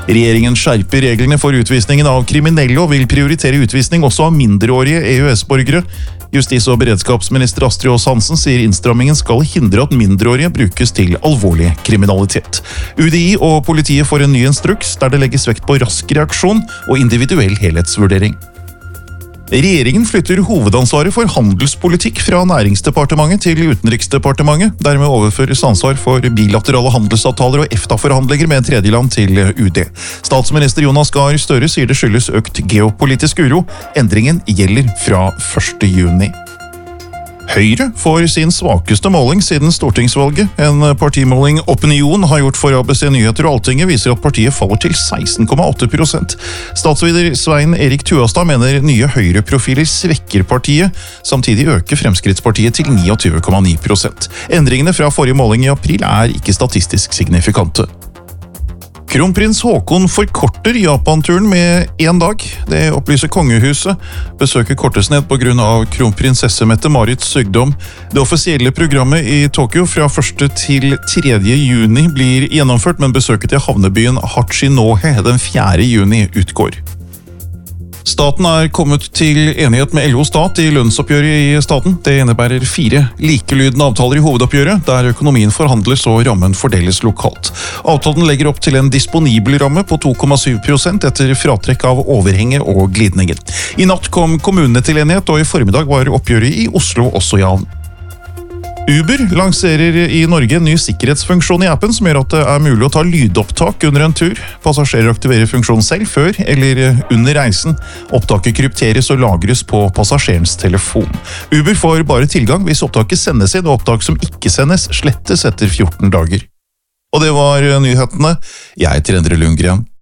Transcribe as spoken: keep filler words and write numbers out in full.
Regjeringen skjerper reglene for utvisningen av kriminelle og vil prioritere utvisning også av mindreårige E U S-borgere. Justis- og beredskapsminister Astrid Aas Hansen sier innstrammingen skal hindre at mindreårige brukes til alvorlig kriminalitet. U D I og politiet får en ny instruks der det legges vekt på rask reaksjon og individuell helhetsvurdering. Regjeringen flytter hovedansvaret for handelspolitikk fra Næringsdepartementet til Utenriksdepartementet. Dermed overføres ansvar for bilaterale handelsavtaler og EFTA-forhandlinger med tredjeland til U D. Statsminister Jonas Gahr Støre sier det skyldes økt geopolitisk uro. Endringen gjelder fra første juni. Høyre får sin svakeste måling siden stortingsvalget. En partimåling Opinion har gjort for A B C Nyheter og Altinget viser at partiet faller til seksten komma åtte prosent. Statsvider Svein Erik Tuastad mener nye høyreprofiler svekker partiet. Samtidig øker Fremskrittspartiet til niogtyve komma ni prosent. Endringene fra forrige måling i april er ikke statistisk signifikante. Kronprins Haakon forkorter Japan-turen med en dag. Det opplyser kongehuset. Besøket kortes ned på grunn av kronprinsesse Mette-Marits sykdom. Det offisielle programmet i Tokyo fra første til tredje juni blir gjennomført, men besøket til havnebyen Hachinohe den fjerde juni utgår. Staten er kommet til enighet med L O Stat i lønnsoppgjøret i staten. Det innebærer fire likelydende avtaler i hovedoppgjøret, der økonomien forhandles og rammen fordeles lokalt. Avtalen legger opp til en disponibel ramme på to komma syv prosent etter fratrekk av overhenger og glidninger. I natt kom kommunene til enighet, og i formiddag var oppgjøret i Oslo også i havn. Uber lanserer i Norge en ny sikkerhetsfunksjon i appen som gjør at det er mulig å ta lydopptak under en tur. Passasjerer aktiverer funksjonen selv før eller under reisen. Opptaket krypteres og lagres på passasjerens telefon. Uber får bare tilgang hvis opptaket sendes inn, og opptak som ikke sendes slettes etter fjorten dager. Og det var nyhetene. Jeg heter Endre Lundgren.